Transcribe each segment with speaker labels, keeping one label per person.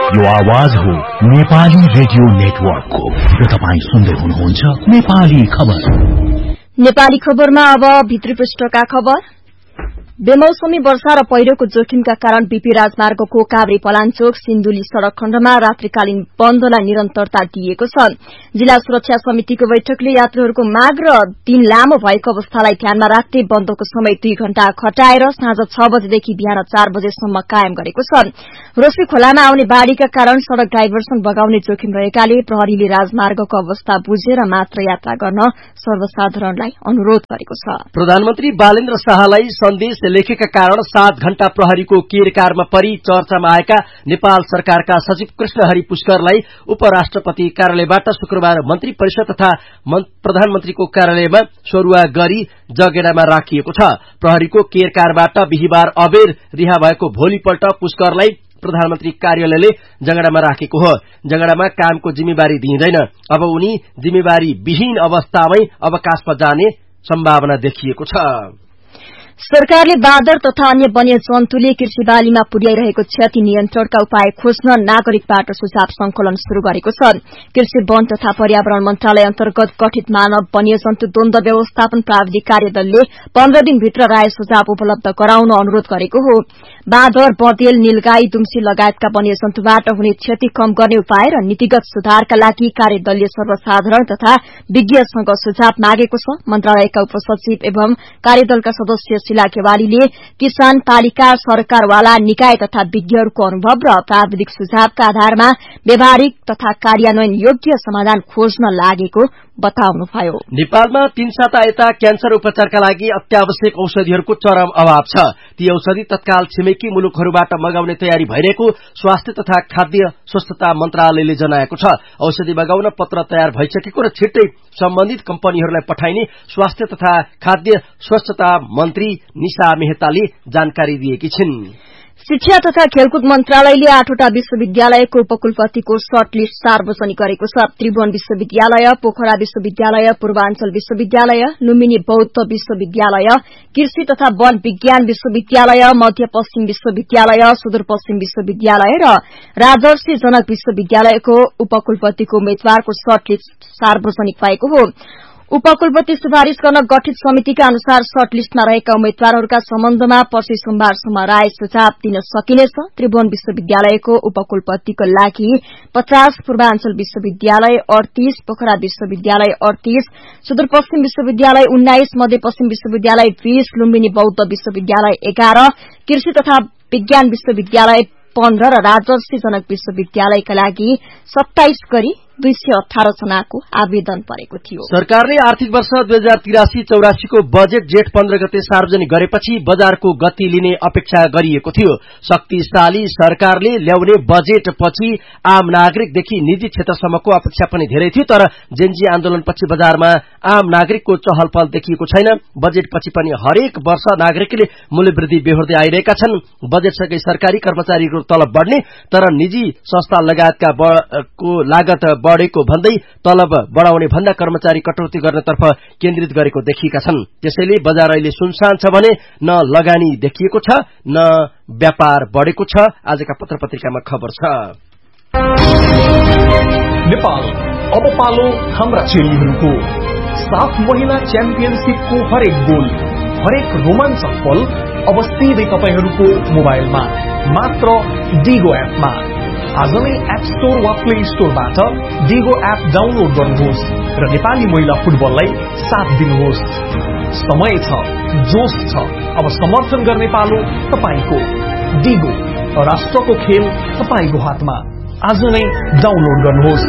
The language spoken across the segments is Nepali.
Speaker 1: यो आवाज हो नेपाली रेडियो नेटवर्कको र तपाईं सुन्दै हुनुहुन्छ नेपाली खबर।
Speaker 2: नेपाली खबरमा अब भित्री पृष्ठका खबर। बेमौसमी वर्षा र पहिरोको जोखिमका कारण बीपी राजमार्गको काभ्रे पलाञ्चोक सिन्धुली सड़क खण्डमा रात्रिकालीन बन्दलाई निरन्तरता दिएको छ। जिल्ला सुरक्षा समितिको बैठकले यात्रीहरूको माग र दिन लामो भएको अवस्थालाई ध्यानमा राख्दै बन्दको समय 2 घण्टा घटाएर साँझ 6 बजेदेखि बिहान 4 बजेसम्म कायम गरेको छ। रोशी खोलामा आउने बाढ़ीका कारण सड़क डाइभर्सन बगाउने जोखिम रहेकाले प्रहरीले राजमार्गको अवस्था बुझेर मात्र यात्रा गर्न सर्वसाधारणलाई अनुरोध गरेको छ।
Speaker 3: प्रधानमन्त्री बालेन्द्र शाहलाई सन्देश लेखेका कारण 7 घण्टा प्रहरीको केरकारमा परि चर्चामा आएका नेपाल सरकारका सचिव कृष्णहरि पुष्करलाई उपराष्ट्रपति कार्यालयबाट शुक्रबार मन्त्री परिषद तथा प्रधानमन्त्रीको कार्यालयमा सरुवा गरी जगेडामा राखिएको छ। प्रहरीको केरकारबाट बिहीबार अबेर रिहा भएको भोलिपल्ट पुष्करलाई प्रधानमन्त्री कार्यालयले जगडामा राखेको हो। जगडामा कामको जिम्मेवारी दिइँदैन। अब उनी जिम्मेवारी विहीन अवस्थामै अवकाशमा जाने सम्भावना देखिएको छ।
Speaker 2: सरकारले बाँदर तथा अन्य वन्य जन्तुले कृषि बालीमा पुर्याइरहेको क्षति नियन्त्रणका उपाय खोज्न नागरिकबाट सुझाव संकलन शुरू गरेको छ। कृषि वन तथा पर्यावरण मन्त्रालय अन्तर्गत गठित मानव वन्यजन्तु द्वन्द्व व्यवस्थापन प्राविधिक कार्यदलले 15 दिनभित्र राय सुझाव उपलब्ध गराउन अनुरोध गरेको हो। बाँदर, बँदेल, नीलगाई, दुम्सी लगायतका वन्यजन्तुबाट हुने क्षति कम गर्ने उपाय र नीतिगत सुधारका लागि कार्यदलले सर्वसाधारण तथा विज्ञसँग सुझाव मागेको छ। मन्त्रालयका उपसचिव एवं कार्यदलका सदस्य शिला केवालीले किसान, पालिका, सरकारवाला निकाय तथा विज्ञहरूको अनुभव र प्राविधिक सुझावका आधारमा व्यावहारिक तथा कार्यान्वयन योग्य समाधान खोज्न लागेको बताउनुभयो।
Speaker 3: नेपालमा 3 साता यता क्यान्सर उपचारका लागि अत्यावश्यक औषधिहरूको चरम अभाव छ। ती औषधि तत्काल छिमेकी मुलुकहरूबाट मगाउने तयारी भइरहेको स्वास्थ्य तथा खाद्य स्वच्छता मन्त्रालयले जनाएको छ। औषधि मगाउन पत्र तयार भइसकेको र छिट्टै सम्बन्धित कम्पनीहरूलाई पठाइने स्वास्थ्य तथा खाद्य स्वच्छता मन्त्री निशा मेहताले जानकारी दिएकी छिन्।
Speaker 2: शिक्षा तथा खेलकुद मन्त्रालयले 8वटा विश्वविद्यालयको उपकुलपतिको सर्ट लिस्ट सार्वजनिक गरेको छ। त्रिभुवन विश्वविद्यालय, पोखरा विश्वविद्यालय, पूर्वाञ्चल विश्वविद्यालय, लुम्बिनी बौद्ध विश्वविद्यालय, कृषि तथा वन विज्ञान विश्वविद्यालय, मध्यपश्चिम विश्वविद्यालय, सुदूरपश्चिम विश्वविद्यालय र राजर्षि जनक विश्वविद्यालयको उपकुलपतिको उम्मेद्वारको सर्ट लिस्ट सार्वजनिक भएको हो। उपकुलपति सिफारिश गर्न गठित समितिका अनुसार सर्ट लिस्टमा रहेका उम्मेद्वारहरूका सम्बन्धमा पर्सि सोमबारसम्म राय सुझाव दिन सकिनेछ। त्रिभुवन विश्वविद्यालयको उपकुलपतिको लागि 50, पूर्वाञ्चल विश्वविद्यालय 38, पोखरा विश्वविद्यालय 38, सुदूरपश्चिम विश्वविद्यालय 19, मध्यपश्चिम विश्वविद्यालय 20, लुम्बिनी बौद्ध विश्वविद्यालय 11, कृषि तथा विज्ञान विश्वविद्यालय 15 र राजर्षि जनक विश्वविद्यालयका लागि 27 गरी 218 जनाको आवेदन परेको थियो।
Speaker 3: सरकारले आर्थिक वर्ष 2083-84 को बजेट जेठ 15 गते सार्वजनिक गरेपछि बजारको गति लिने अपेक्षा गरिएको थियो। शक्तिशाली सरकारले ल्याउने बजेट पछि आम नागरिकदेखि निजी क्षेत्रसम्मको अपेक्षा पनि धेरै थियो। तर जेनजी आन्दोलनपछि बजारमा आम नागरिकको चहलपहल देखिएको छैन। बजेट पछि पनि हरेक वर्ष नागरिकले मूल्यवृद्धि बेहोर्दै आइरहेका छन्। बजेटसँगै सरकारी कर्मचारीको तलब बढ्ने तर निजी संस्था लगायतका को लागत बढ़ेको भन्दै तलब बढ़ाउने भन्दा कर्मचारी कटौती गर्नेतर्फ केन्द्रित गरेको देखिएका छन्। त्यसैले बजार अहिले सुनसान छ भने न लगानी देखिएको छ न व्यापार बढ़ेको छ। आजका पत्र पत्रिकामा खबर छ।
Speaker 4: नेपाल अब पालो हाम्रा चेलीहरूको। साफ महिला च्याम्पियनशिपको हरेक गोल, हरेक रोमाञ्चक पल अब सिधै तपाईहरूको मोबाइलमा मात्र डिगो एपमा। आज नै एप स्टोर वा प्ले स्टोरबाट डिगो एप डाउनलोड गर्नुहोस् र नेपाली महिला फुटबललाई साथ दिनुहोस्। समय छ, जोश छ, अब समर्थन गर्ने पालो तपाईको। डिगो, राष्ट्रको खेल तपाईको हातमा। आज नै डाउनलोड गर्नुहोस्।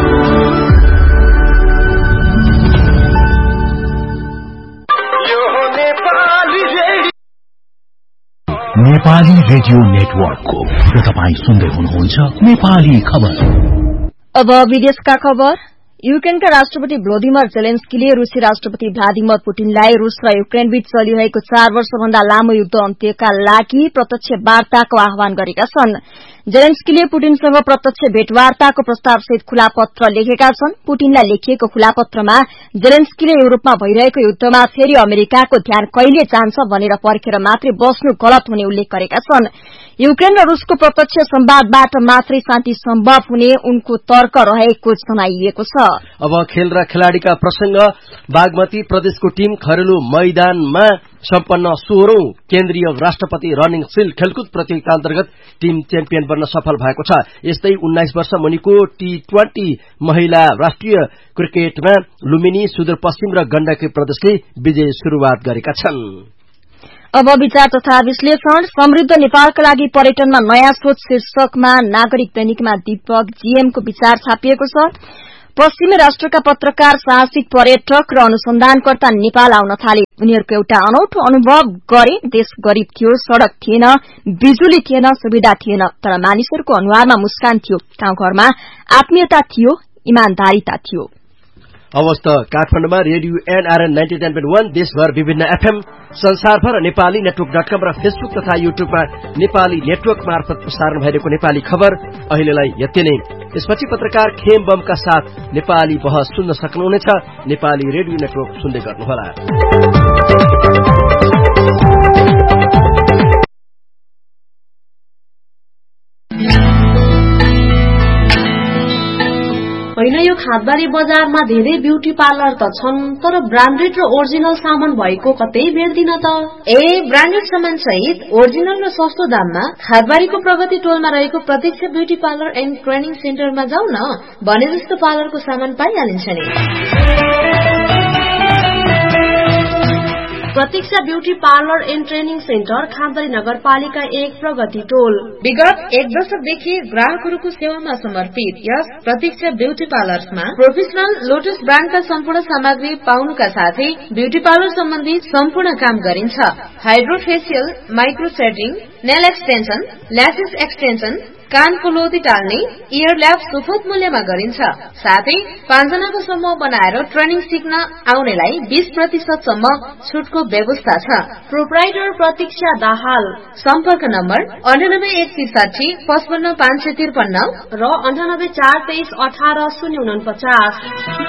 Speaker 1: नेपाली रेडियो नेटवर्कको र तपाईं सुन्दै हुनुहुन्छ नेपाली खबर।
Speaker 2: अब विदेशका खबर। युक्रेनका राष्ट्रपति भ्लोदिमिर जेलेन्स्कीले रूसी राष्ट्रपति भ्लादिमिर पुटिनलाई रूस र युक्रेन बीच चलिरहेको 4 वर्षभन्दा लामो युद्ध अन्त्यका लागि प्रत्यक्ष वार्ताको आह्वान गरेका छन्। जेलेन्स्कीले पुटिनसँग प्रत्यक्ष भेटवार्ताको प्रस्तावसहित खुला पत्र लेखेका छन्। पुटिनलाई लेखिएको खुला पत्रमा जेलेन्स्कीले युरोपमा भइरहेको युद्धमा फेरि अमेरिकाको ध्यान कहिले जान्छ भनेर पर्खेर मात्रै बस्नु गलत हुने उल्लेख गरेका छन्। युक्रेन र रूसको प्रत्यक्ष संवादबाट मात्रै शान्ति सम्भव हुने उनको तर्क रहेको जनाइएको छ।
Speaker 3: अब खेल र खेलाड़ीका प्रसंग। बागमती प्रदेशको टीम घरेलु मैदानमा सम्पन्न 16औं केन्द्रीय राष्ट्रपति रनिङ सिल्ड खेलकुद प्रतियोगिता अन्तर्गत टीम च्याम्पियन बन्न सफल भएको छ। यस्तै 19 वर्ष मुनिको T20 महिला राष्ट्रिय क्रिकेटमा लुम्बिनी, सुदूरपश्चिम र गण्डकी प्रदेशले विजय शुरूआत गरेका छन्।
Speaker 2: अब विचार तथा विश्लेषण। समृद्ध नेपालका लागि पर्यटनमा नयाँ सोच शीर्षकमा नागरिक दैनिकमा दीपक जीएमको विचार छापिएको छ। पश्चिमी राष्ट्रका पत्रकार, साहसिक पर्यटक र अनुसन्धानकर्ता नेपाल आउन थाले। उनीहरूको एउटा अनौठो अनुभव गरे। देश गरीब थियो, सड़क थिएन, बिजुली थिएन, सुविधा थिएन, तर मानिसहरूको अनुहारमा मुस्कान थियो। गाउँघरमा आत्मीयता थियो, इमानदारीता थियो।
Speaker 3: अवस्था काठमाडौँमा रेडियो NRN 90.1, देशभर विभिन्न FM, संसारभर नेपाली नेटवर्क.com र फेसबुक तथा युट्युबमा नेपाली नेटवर्क मार्फत प्रसारण भइरहेको नेपाली खबर अहिलेलाई यति नै। यसपछि पत्रकार खेम बमका साथ नेपाली बहस सुन्न सक्नुहुनेछ। नेपाली रेडियो नेटवर्क सुन्दै गर्नुहोला।
Speaker 5: होइन, यो खादबारी बजारमा धेरै ब्युटी पार्लर त छन्, तर ब्रान्डेड र ओरिजिनल सामान भएको कतै भेट्दिन त। ब्रान्डेड सामान सहित ओरिजिनल र सस्तो दाममा खादबारीको प्रगति टोलमा रहेको प्रतीक्षा ब्युटी पार्लर एन्ड ट्रेनिङ सेन्टरमा जाऊ न। भने जस्तो पार्लरको सामान पाइहालिन्छ नि। प्रतीक्षा beauty parlour and training centre, खादबारी नगरपालिका 1, प्रगति टोल। विगत 1 दशकदेखि ग्राहकहरूको सेवामा समर्पित यस प्रतीक्षा ब्यूटी पार्लरमा प्रोफेसनल लोटस ब्रान्डका सम्पूर्ण सामग्री पाउनुका साथै ब्यूटी पार्लर सम्बन्धी सम्पूर्ण काम गरिन्छ। Hydrofacial, micro shedding, nail extension, lashes extension, कानको लोती टाल्ने, इयर ल्याब सुपथ मूल्यमा गरिन्छ। साथै 5 जनाको समूह बनाएर ट्रेनिङ सिक्न आउनेलाई 20% सम्म छुटको व्यवस्था छ। प्रोप्राइटर प्रतीक्षा दाहाल। सम्पर्क नम्बर 9816355553 र 984318 049।